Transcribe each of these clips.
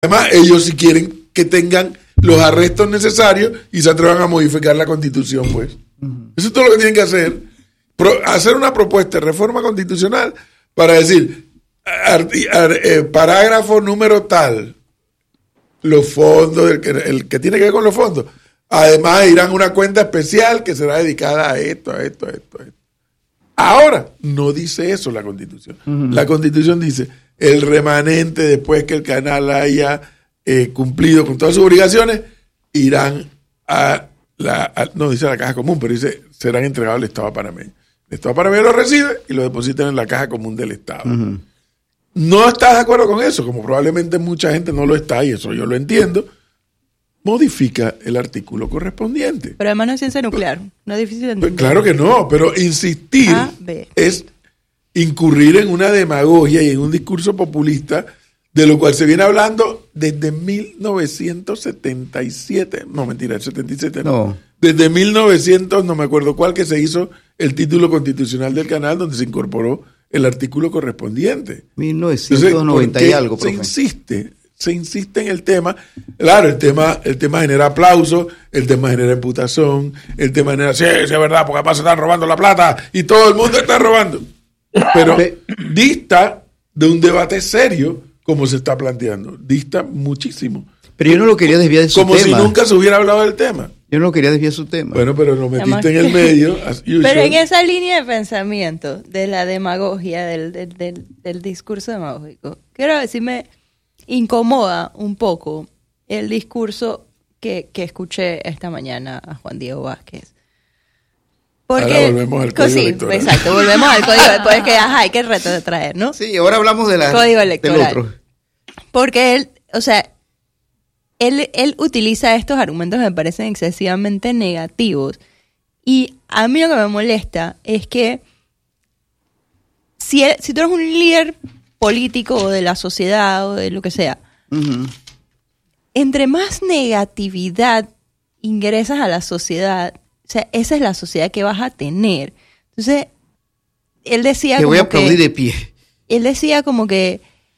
Además, ellos si quieren que tengan los arrestos necesarios y se atrevan a modificar la Constitución, pues. Eso es todo lo que tienen que hacer. Hacer una propuesta de reforma constitucional para decir, parágrafo número tal, los fondos, el que tiene que ver con los fondos. Además, irán a una cuenta especial que será dedicada a esto. Ahora, no dice eso la Constitución. La Constitución dice, el remanente, después que el canal haya cumplido con todas sus obligaciones, irán no dice a la caja común, pero dice, serán entregados al Estado panameño. El Estado panameño lo recibe y lo depositan en la caja común del Estado. ¿No estás de acuerdo con eso? Como probablemente mucha gente no lo está, y eso yo lo entiendo. Modifica el artículo correspondiente. Pero además no es ciencia nuclear, no es difícil de entender. Claro que no, pero insistir es incurrir en una demagogia y en un discurso populista de lo cual se viene hablando desde 1977. No, mentira, el 77 no. Desde 1900, no me acuerdo cuál, que se hizo el título constitucional del canal donde se incorporó el artículo correspondiente. 1990 entonces, y algo, profe. Se insiste en el tema. Claro, el tema genera aplauso, el tema genera imputación, el tema genera, sí, es verdad, porque además se están robando la plata y todo el mundo está robando. Pero dista de un debate serio como se está planteando. Dista muchísimo. Pero yo no lo quería desviar de su como tema. Como si nunca se hubiera hablado del tema. Yo no quería desviar su tema. Bueno, pero lo metiste en el medio. Pero en esa línea de pensamiento de la demagogia, del discurso demagógico, quiero decirme, incomoda un poco el discurso que escuché esta mañana a Juan Diego Vázquez. Porque, ahora volvemos al código electoral. Exacto, volvemos al código electoral. Porque hay que reto de traer, ¿no? Sí, ahora hablamos de código electoral. Del otro. Porque él utiliza estos argumentos que me parecen excesivamente negativos. Y a mí lo que me molesta es que si tú eres un líder político o de la sociedad o de lo que sea, entre más negatividad ingresas a la sociedad, o sea, esa es la sociedad que vas a tener. Entonces, él decía Te voy a aplaudir de pie. Él decía como que,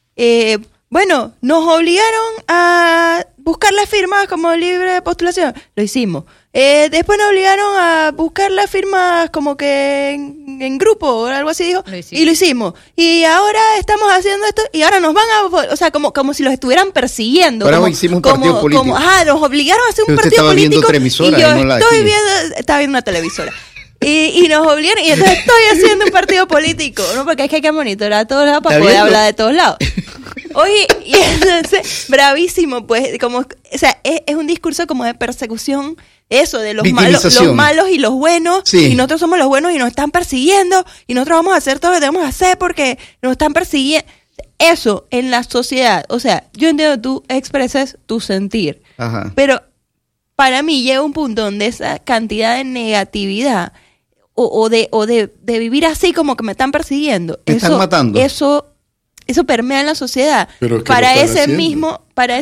bueno, nos obligaron a buscar las firmas como libre de postulación. Lo hicimos. Después nos obligaron a buscar las firmas como que en grupo o algo así, dijo. Y lo hicimos. Y ahora estamos haciendo esto y ahora nos van a... O sea, como si los estuvieran persiguiendo. Ahora hicimos un partido político. Nos obligaron a hacer un partido político. Y yo estaba viendo una televisora. Y nos obligaron, y entonces estoy haciendo un partido político, ¿no? Porque es que hay que monitorar a todos lados para poder hablar de todos lados. Oye, y entonces, bravísimo, pues, como, o sea, es un discurso como de persecución, eso, de los malos y los buenos, sí. Y nosotros somos los buenos y nos están persiguiendo, y nosotros vamos a hacer todo lo que tenemos que hacer porque nos están persiguiendo. Eso, en la sociedad, o sea, yo entiendo que tú expreses tu sentir, ajá, pero para mí llega un punto donde esa cantidad de negatividad o de vivir así como que me están persiguiendo, me están matando. Eso permea en la sociedad. Pero para ese mismo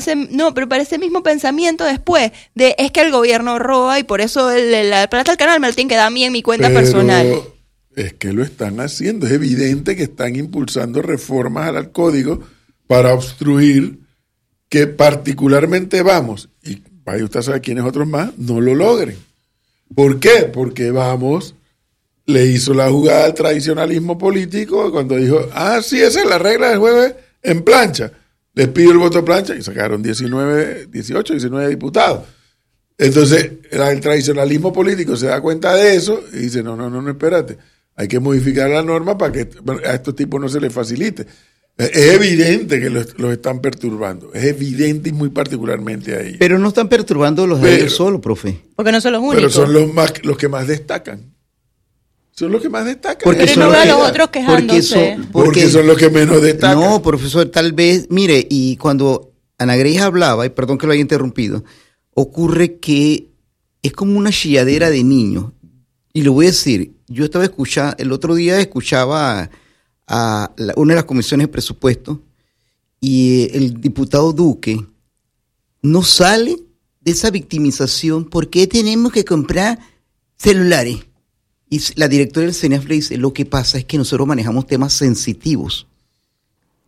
pensamiento después de es que el gobierno roba y por eso la plata del canal me la tienen que dar a mí en mi cuenta personal. Es que lo están haciendo, es evidente que están impulsando reformas al código para obstruir que particularmente Vamos, y vaya usted a saber quiénes otros más, no lo logren. ¿Por qué? Porque Vamos le hizo la jugada al tradicionalismo político cuando dijo, sí, esa es la regla del juego en plancha. Les pido el voto plancha y sacaron 18, 19 diputados. Entonces, el tradicionalismo político se da cuenta de eso y dice, no, espérate. Hay que modificar la norma para que a estos tipos no se les facilite. Es evidente que los están perturbando. Es evidente y muy particularmente a ellos. Pero no están perturbando los de ellos solo, profe. Porque no son los únicos. Pero son los que más destacan. Son los que más destacan. Porque no veo a los otros quejándose. Porque son los que menos destacan. No, profesor, tal vez, mire, y cuando Ana Grace hablaba, y perdón que lo haya interrumpido, ocurre que es como una chilladera de niños. Y lo voy a decir, yo estaba escuchando, el otro día escuchaba a una de las comisiones de presupuesto y el diputado Duque no sale de esa victimización. ¿Por qué tenemos que comprar celulares? Y la directora del CENEAF le dice, lo que pasa es que nosotros manejamos temas sensitivos.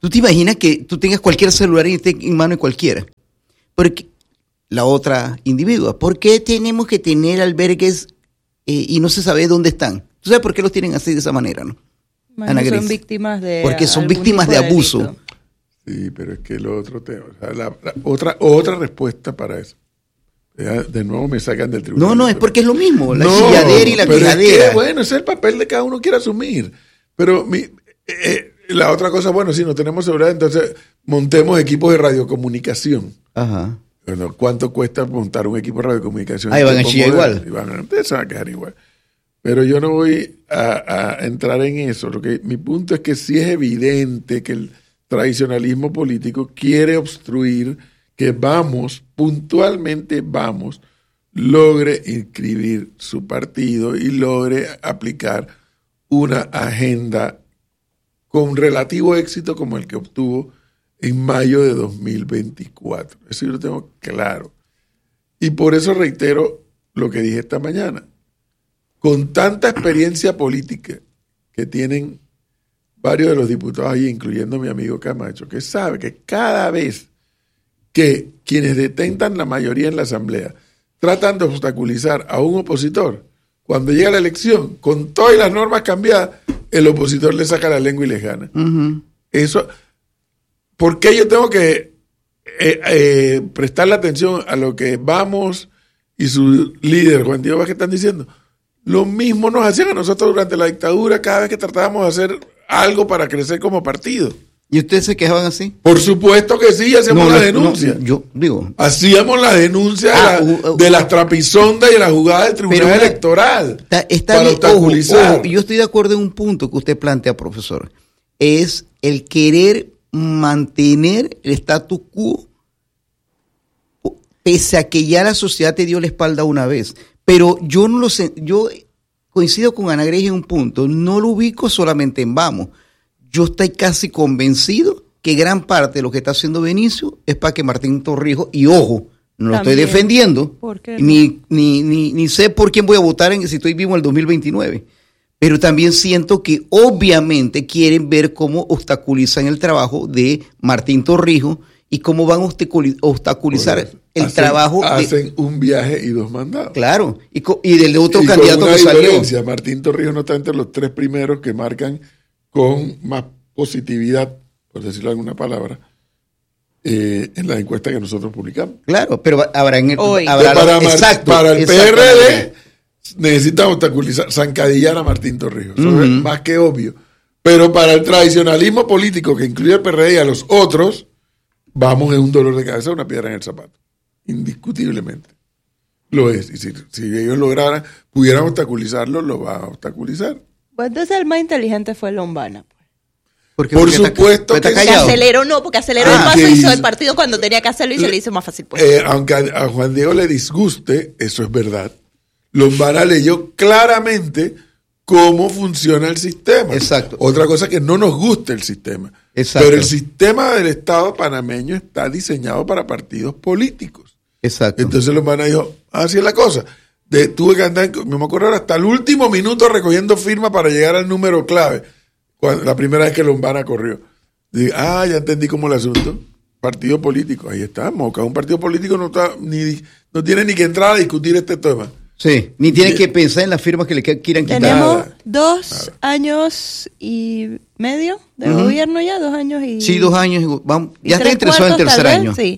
¿Tú te imaginas que tú tengas cualquier celular y esté en mano de cualquiera? Porque la otra individua, ¿por qué tenemos que tener albergues y no se sabe dónde están? ¿Tú sabes por qué los tienen así de esa manera, no? Ana Grace. Son víctimas de porque son víctimas de abuso. Delito. Sí, pero es que el otro tema, o sea, otra respuesta para eso. De nuevo me sacan del tribunal. No, es porque es lo mismo, la chilladera y la quejadera. Bueno, ese es el papel de cada uno quiere asumir. Pero la otra cosa, bueno, si no tenemos seguridad, entonces montemos equipos de radiocomunicación. Ajá. Bueno, ¿cuánto cuesta montar un equipo de radiocomunicación? Ahí van a chillar igual. Ustedes se van a quedar igual. Pero yo no voy a entrar en eso. Mi punto es que sí es evidente que el tradicionalismo político quiere obstruir que puntualmente logre inscribir su partido y logre aplicar una agenda con relativo éxito como el que obtuvo en mayo de 2024. Eso yo lo tengo claro. Y por eso reitero lo que dije esta mañana. Con tanta experiencia política que tienen varios de los diputados ahí, incluyendo mi amigo Camacho, que sabe que cada vez que quienes detentan la mayoría en la Asamblea tratan de obstaculizar a un opositor, cuando llega la elección, con todas las normas cambiadas, el opositor le saca la lengua y le gana. Uh-huh. Eso, ¿por qué yo tengo que prestarle atención a lo que Vamos y su líder, Juan Diego Vázquez, están diciendo? Lo mismo nos hacían a nosotros durante la dictadura cada vez que tratábamos de hacer algo para crecer como partido. ¿Y ustedes se quejaban así? Por supuesto que sí, hacíamos la denuncia. Yo digo. Hacíamos la denuncia de las trapisondas y de la jugada del tribunal electoral. Está para obstaculizar. Yo estoy de acuerdo en un punto que usted plantea, profesor. Es el querer mantener el status quo pese a que ya la sociedad te dio la espalda una vez. Pero yo no lo sé. Yo coincido con Ana Grace en un punto. No lo ubico solamente en Vamos. Yo estoy casi convencido que gran parte de lo que está haciendo Benicio es para que Martín Torrijos, y ojo, no lo estoy defendiendo, ¿por qué? Ni sé por quién voy a votar si estoy vivo en el 2029, pero también siento que obviamente quieren ver cómo obstaculizan el trabajo de Martín Torrijos y cómo van a obstaculizar el trabajo. Hacen un viaje y 2 mandados. Claro, y del otro candidato que salió. Martín Torrijos no está entre los 3 primeros que marcan con más positividad, por decirlo de alguna palabra, en las encuestas que nosotros publicamos. Claro, pero para el PRD necesitan obstaculizar, zancadillar a Martín Torrijos. Eso es más que obvio. Pero para el tradicionalismo político que incluye al PRD y a los otros, Vamos es un dolor de cabeza, una piedra en el zapato. Indiscutiblemente. Lo es. Y si ellos pudieran obstaculizarlo, lo va a obstaculizar. Pues entonces el más inteligente fue Lombana. Por supuesto que aceleró el paso, hizo el partido cuando tenía que hacerlo y se le hizo más fácil. Aunque a Juan Diego le disguste, eso es verdad. Lombana leyó claramente cómo funciona el sistema. Exacto. Otra cosa que no nos gusta el sistema. Exacto. Pero el sistema del Estado panameño está diseñado para partidos políticos. Exacto. Entonces Lombana dijo, así es la cosa. Tuve que andar, no me acuerdo, hasta el último minuto recogiendo firmas para llegar al número clave. La primera vez que Lombana corrió. Dije, ya entendí cómo el asunto. Partido político, ahí estamos. Cada un partido político no tiene ni que entrar a discutir este tema. Sí, ni tiene que pensar en las firmas que le quieran quitar. Tenemos 2 años y medio de gobierno ya, 2 años y... Sí, 2 años. Ya está interesado en el tercer año. Sí.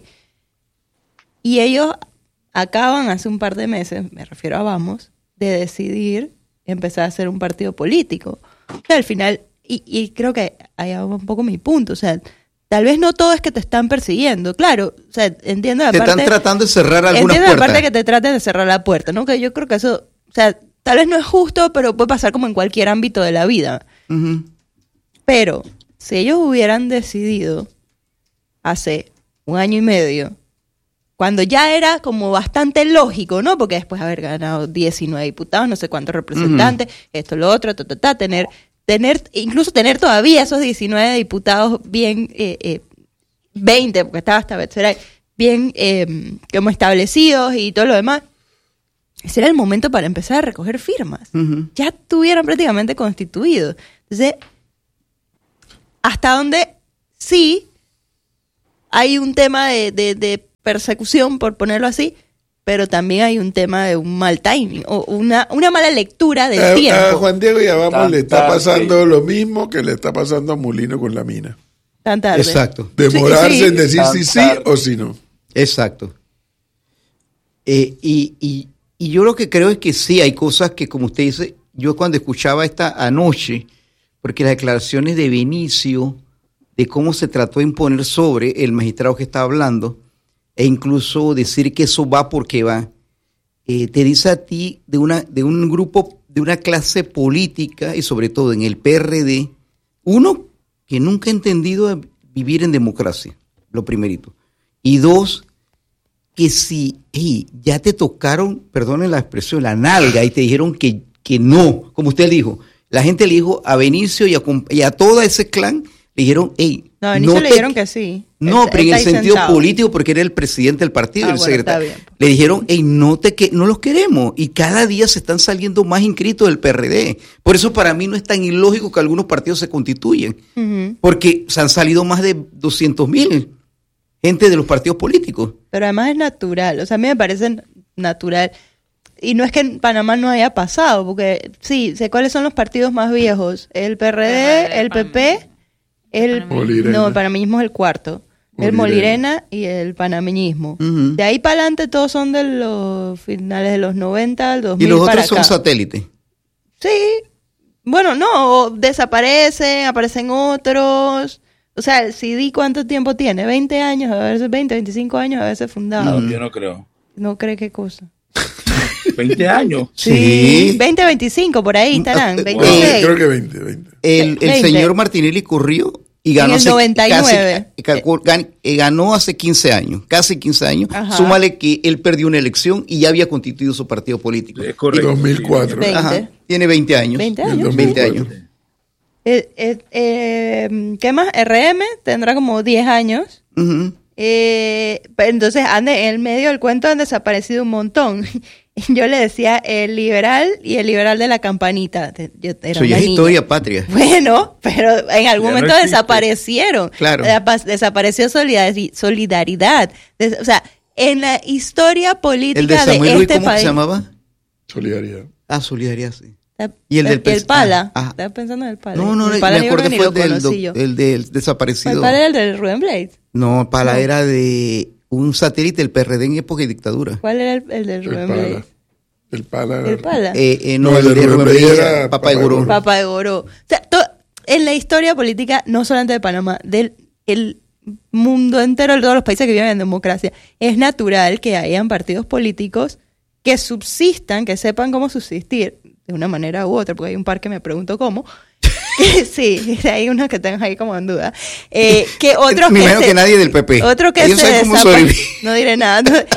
Y ellos acaban hace un par de meses, me refiero a Vamos, de decidir empezar a hacer un partido político. O sea, al final, y creo que ahí va un poco mi punto, o sea, tal vez no todo es que te están persiguiendo, claro, o sea, entiendo la parte... Te están tratando de cerrar algunas puertas. Entiendo la parte que te traten de cerrar la puerta, ¿no? Que yo creo que eso, o sea, tal vez no es justo, pero puede pasar como en cualquier ámbito de la vida. Uh-huh. Pero, si ellos hubieran decidido hace 1 año y medio, cuando ya era como bastante lógico, ¿no? Porque después de haber ganado 19 diputados, no sé cuántos representantes, esto, lo otro, incluso tener todavía esos 19 diputados bien, 20, porque estaba hasta Betzeray, bien como establecidos y todo lo demás. Ese era el momento para empezar a recoger firmas. Uh-huh. Ya estuvieron prácticamente constituidos. Entonces, ¿hasta dónde sí hay un tema de persecución, por ponerlo así, pero también hay un tema de un mal timing o una mala lectura del tiempo. A Juan Diego y a Vamos le está pasando lo mismo que le está pasando a Mulino con la mina. Tan tarde. Exacto. Demorarse en decir si sí o si no. Exacto. Y yo lo que creo es que sí, hay cosas que, como usted dice, yo cuando escuchaba esta anoche, porque las declaraciones de Benicio, de cómo se trató de imponer sobre el magistrado que está hablando, e incluso decir que eso va porque va, te dice a ti de un grupo, de una clase política, y sobre todo en el PRD, uno, que nunca ha entendido vivir en democracia, lo primerito, y dos, que si ya te tocaron, perdonen la expresión, la nalga, y te dijeron que no, como usted dijo, la gente le dijo a Benicio y a todo ese clan, le dijeron, no, a Benicio le dijeron que sí. No, pero en el sentido político, porque era el presidente del partido, el secretario. Le dijeron, no los queremos. Y cada día se están saliendo más inscritos del PRD. Por eso para mí no es tan ilógico que algunos partidos se constituyen. Uh-huh. Porque se han salido más de 200,000 gente de los partidos políticos. Pero además es natural. O sea, a mí me parece natural. Y no es que en Panamá no haya pasado, porque sí, sé cuáles son los partidos más viejos. El PRD, el PP... el panameñismo es el cuarto. El Molirena y el panameñismo. Uh-huh. De ahí para adelante todos son de los finales de los 90 al 2000. ¿Y los otros son satélites? Sí. Bueno, no, desaparecen, aparecen otros. O sea, el CD, ¿cuánto tiempo tiene? 20 años, a veces 20, 25 años, a veces fundado. No, yo no creo. ¿No cree qué cosa? 20 años. Sí. 20, 25, por ahí estarán. 26. Creo que 20. El señor Martinelli corrió y ganó en el 99. Ganó hace 15 años, casi 15 años. Ajá. Súmale que él perdió una elección y ya había constituido su partido político. Es correcto. 2004. 20. Ajá. Tiene 20 años. 20 años. 20 años. ¿Qué más? RM tendrá como 10 años. Uh-huh. Entonces, en el medio del cuento han desaparecido un montón. Yo le decía el liberal y el liberal de la campanita. Eso ya es historia patria. Bueno, pero en algún momento no desaparecieron. Claro. Desapareció solidaridad. O sea, en la historia política el de Samuel de Luis, este ¿cómo país. se llamaba? Solidaridad. Solidaridad, sí. Y el Pala. Estaba pensando en el Pala. No, el Pala me acuerdo que fue el del desaparecido. ¿El Pala era el del Rubén Blades? No, el Pala era de un satélite del PRD en época de dictadura. ¿Cuál era el del Rubén Blades? El Pala. ¿El Pala? No, el de Rubén Blades era Papa de Goró. Papa de Goró. O sea, en la historia política, no solamente de Panamá, del mundo entero, de todos los países que viven en democracia, es natural que hayan partidos políticos que subsistan, que sepan cómo subsistir de una manera u otra, porque hay un par que me pregunto cómo. Sí, hay unos que tengo ahí como en duda. Que otros me imagino que nadie del PP. Otro que no diré nada.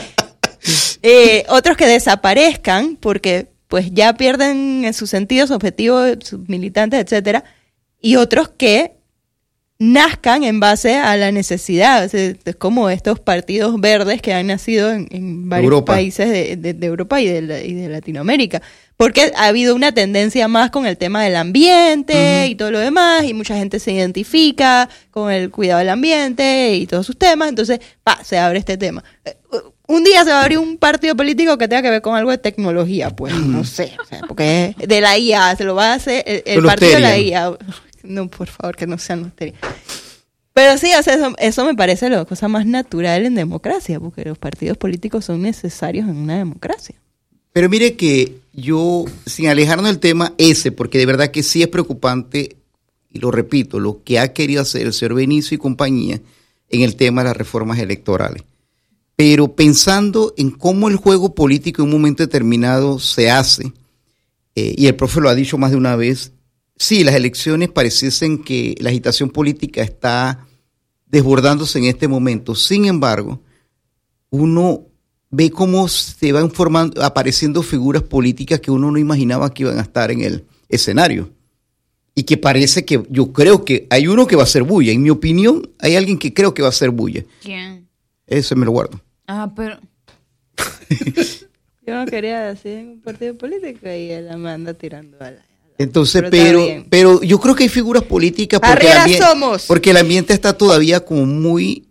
Otros que desaparezcan porque pues ya pierden en su sentido, su objetivo, sus militantes, etcétera, y otros que nazcan en base a la necesidad. O sea, es como estos partidos verdes que han nacido en varios países de Europa y de Latinoamérica. Porque ha habido una tendencia más con el tema del ambiente y todo lo demás, y mucha gente se identifica con el cuidado del ambiente y todos sus temas, entonces se abre este tema. Un día se va a abrir un partido político que tenga que ver con algo de tecnología, pues, no sé, o sea, porque de la IA, se lo va a hacer el partido de la IA. No, por favor, que no sean lotería. Pero sí, o sea, eso me parece la cosa más natural en democracia, porque los partidos políticos son necesarios en una democracia. Pero mire que yo, sin alejarnos del tema porque de verdad que sí es preocupante, y lo repito, lo que ha querido hacer el señor Benicio y compañía en el tema de las reformas electorales. Pero pensando en cómo el juego político en un momento determinado se hace, y el profe lo ha dicho más de una vez, sí, las elecciones pareciesen que la agitación política está desbordándose en este momento. Sin embargo, uno ve cómo se van apareciendo figuras políticas que uno no imaginaba que iban a estar en el escenario. Y que parece que, yo creo que hay uno que va a hacer bulla. En mi opinión, hay alguien que creo que va a hacer bulla. ¿Quién? Ese me lo guardo. Pero... Yo no quería decir en un partido político y él me anda tirando a la Entonces, pero yo creo que hay figuras políticas porque el ambiente está todavía como muy,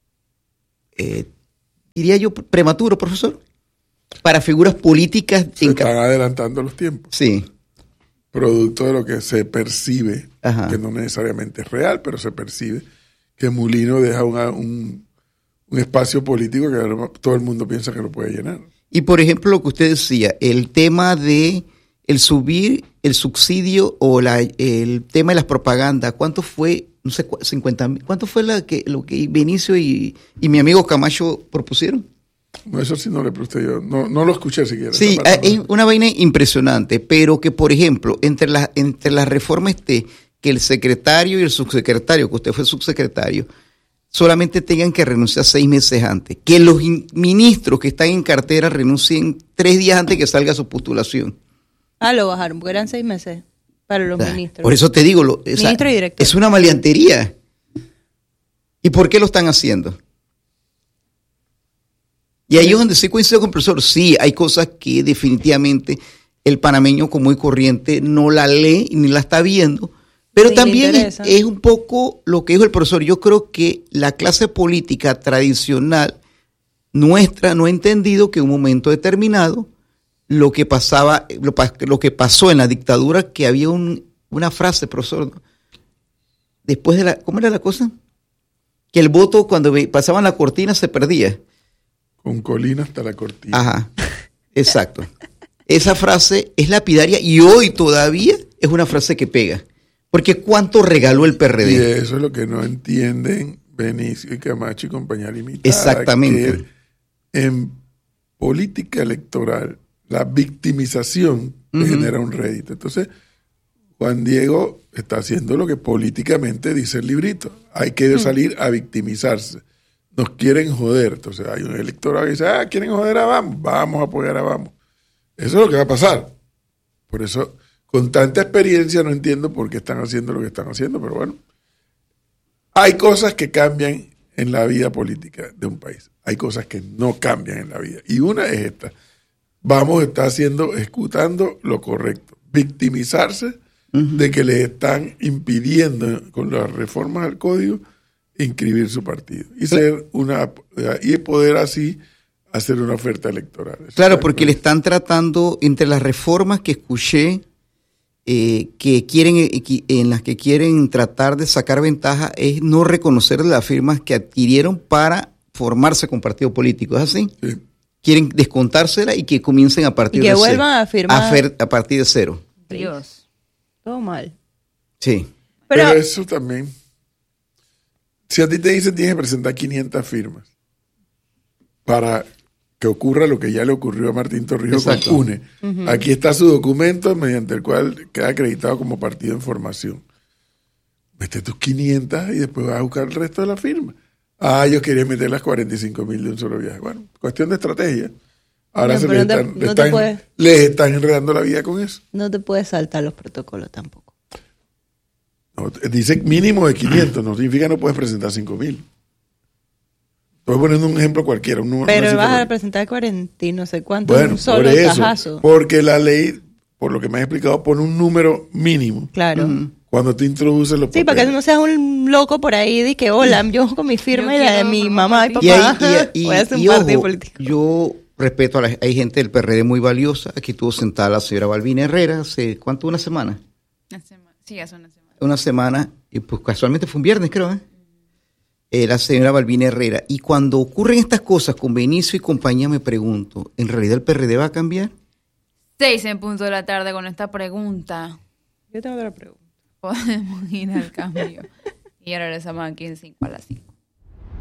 diría yo, prematuro, profesor, para figuras políticas. Se están adelantando los tiempos. Sí. Producto de lo que se percibe, que no necesariamente es real, pero se percibe que Mulino deja un espacio político que todo el mundo piensa que lo puede llenar. Y por ejemplo, lo que usted decía, el tema de el subir el subsidio o el tema de las propagandas, ¿cuánto fue? No sé, 50,000. ¿Cuánto fue lo que Benicio y mi amigo Camacho propusieron? No, eso sí no le pregunté yo. No lo escuché siquiera. Sí, es una vaina impresionante, pero que, por ejemplo, entre las reformas que el secretario y el subsecretario, que usted fue subsecretario, solamente tengan que renunciar 6 meses antes. Que los ministros que están en cartera renuncien 3 días antes que salga su postulación. Lo bajaron, porque eran 6 meses para los ministros. Por eso te digo, Ministro y director. Es una maleantería. ¿Y por qué lo están haciendo? Y ahí es donde sí coincido con el profesor. Sí, hay cosas que definitivamente el panameño común y corriente no la lee ni la está viendo. Pero sí, también es un poco lo que dijo el profesor. Yo creo que la clase política tradicional nuestra no ha entendido que en un momento determinado lo que pasó en la dictadura, que había una frase, profesor, después de ¿cómo era la cosa? Que el voto cuando pasaban la cortina se perdía. Con colina hasta la cortina. Ajá, exacto. Esa frase es lapidaria y hoy todavía es una frase que pega. Porque ¿cuánto regaló el PRD? Y eso es lo que no entienden Benicio y Camacho y compañía limitada. Exactamente. En política electoral, la victimización genera un rédito. Entonces, Juan Diego está haciendo lo que políticamente dice el librito. Hay que salir a victimizarse. Nos quieren joder. Entonces hay un electorado que dice, quieren joder a Vamos, vamos a apoyar a Vamos. Eso es lo que va a pasar. Por eso, con tanta experiencia, no entiendo por qué están haciendo lo que están haciendo, pero bueno. Hay cosas que cambian en la vida política de un país. Hay cosas que no cambian en la vida. Y una es esta. Vamos está ejecutando lo correcto. Victimizarse de que les están impidiendo con las reformas al código inscribir su partido y poder así hacer una oferta electoral. Claro, porque le están tratando, entre las reformas que escuché, en las que quieren tratar de sacar ventaja, es no reconocer las firmas que adquirieron para formarse con partido político. ¿Es así? Sí. Quieren descontársela y que comiencen a partir de cero. Y que vuelvan a firmar. A partir de cero. Dios. Todo mal. Sí. Pero eso también. Si a ti te dicen tienes que presentar 500 firmas para que ocurra lo que ya le ocurrió a Martín Torrijos con UNE. Aquí está su documento mediante el cual queda acreditado como partido en formación. Mete tus 500 y después vas a buscar el resto de las firmas. Ellos querían meter las 45,000 de un solo viaje. Bueno, cuestión de estrategia. Ahora les están enredando la vida con eso. No te puedes saltar los protocolos tampoco. No, dice mínimo de 500, no significa no puedes presentar 5,000. Estoy poniendo un ejemplo cualquiera. Pero vas a presentar 40 y no sé cuánto. Bueno, un solo por eso, cajazo. Porque la ley, por lo que me has explicado, pone un número mínimo. Claro. Cuando tú introduces los papeles. Sí, para que no seas un loco por ahí de que, hola, yo con mi firma y la de mi mamá y papá voy a hacer un partido político. Yo respeto hay gente del PRD muy valiosa. Aquí estuvo sentada la señora Balbina Herrera hace, ¿cuánto? ¿Una semana? Sí, hace una semana. Una semana, y pues casualmente fue un viernes, creo, la señora Balbina Herrera. Y cuando ocurren estas cosas con Benicio y compañía, me pregunto, ¿en realidad el PRD va a cambiar? 6:00 p.m. con esta pregunta. Yo tengo otra pregunta. Podemos ir al cambio. Y ahora regresamos aquí en 5 a las 5.